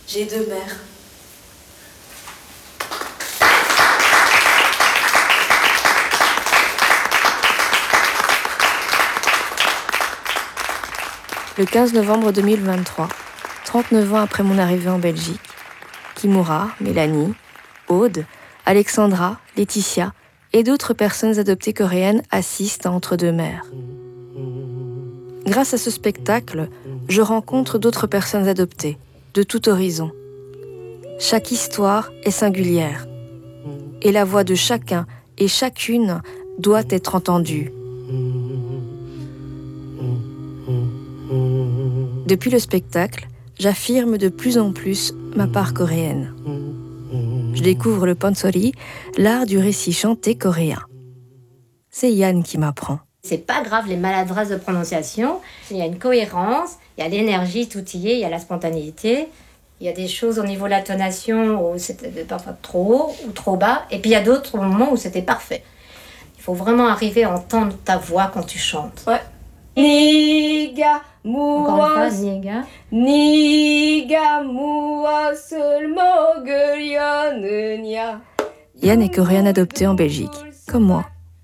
J'ai 2 mères. Le 15 novembre 2023, 39 ans après mon arrivée en Belgique, Kimura, Mélanie, Aude, Alexandra, Laetitia et d'autres personnes adoptées coréennes assistent à Entre deux mers. Grâce à ce spectacle, je rencontre d'autres personnes adoptées, de tout horizon. Chaque histoire est singulière, et la voix de chacun et chacune doit être entendue. Depuis le spectacle, j'affirme de plus en plus ma part coréenne. Je découvre le pansori, l'art du récit chanté coréen. C'est Yann qui m'apprend. C'est pas grave les maladresses de prononciation, il y a une cohérence, il y a l'énergie, tout y est, il y a la spontanéité. Il y a des choses au niveau de la tonation où c'était parfois trop haut ou trop bas, et puis il y a d'autres moments où c'était parfait. Il faut vraiment arriver à entendre ta voix quand tu chantes. Ouais. Niga Encore une fois, niga. Niga muas을 먹으려느냐. Yann est coréen adopté en Belgique, comme moi.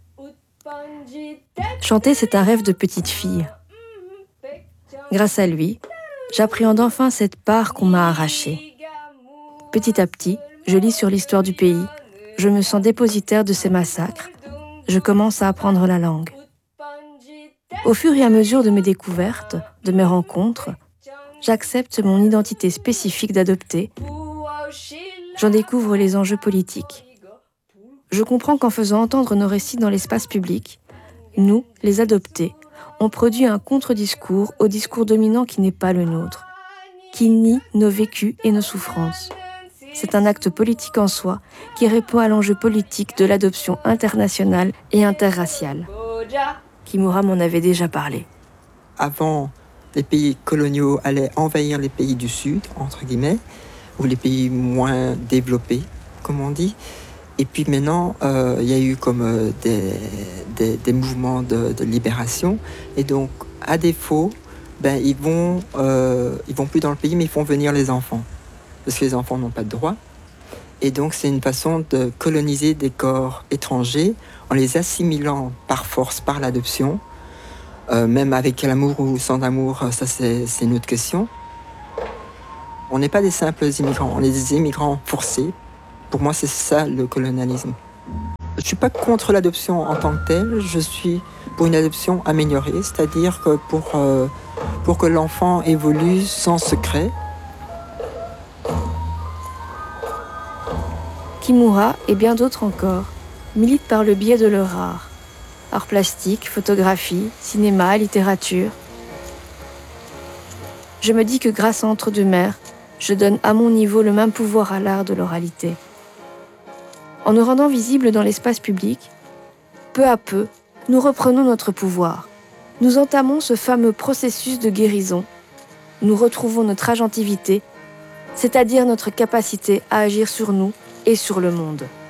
Chanter, c'est un rêve de petite fille. Grâce à lui, j'appréhende enfin cette part qu'on m'a arrachée. Petit à petit, je lis sur l'histoire du pays, je me sens dépositaire de ces massacres, je commence à apprendre la langue. Au fur et à mesure de mes découvertes, de mes rencontres, j'accepte mon identité spécifique d'adopté. J'en découvre les enjeux politiques. Je comprends qu'en faisant entendre nos récits dans l'espace public, nous, les adoptés, on produit un contre-discours au discours dominant qui n'est pas le nôtre, qui nie nos vécus et nos souffrances. C'est un acte politique en soi qui répond à l'enjeu politique de l'adoption internationale et interraciale. Kimura m'en avait déjà parlé. Avant, les pays coloniaux allaient envahir les pays du Sud, entre guillemets, ou les pays moins développés, comme on dit. Et puis maintenant, il y a eu comme des mouvements de libération. Et donc, à défaut, ils vont plus dans le pays, mais ils font venir les enfants. Parce que les enfants n'ont pas de droit. Et donc, c'est une façon de coloniser des corps étrangers en les assimilant par force, par l'adoption. Même avec l'amour ou sans amour, ça c'est une autre question. On n'est pas des simples immigrants, on est des immigrants forcés. Pour moi, c'est ça le colonialisme. Je ne suis pas contre l'adoption en tant que telle, je suis pour une adoption améliorée, c'est-à-dire que pour que l'enfant évolue sans secret. Kimura et bien d'autres encore militent par le biais de leur art plastique, photographie, cinéma, littérature. Je me dis que grâce à Entre deux mers, je donne à mon niveau le même pouvoir à l'art de l'oralité. En nous rendant visibles dans l'espace public, peu à peu, nous reprenons notre pouvoir. Nous entamons ce fameux processus de guérison. Nous retrouvons notre agentivité, c'est-à-dire notre capacité à agir sur nous et sur le monde.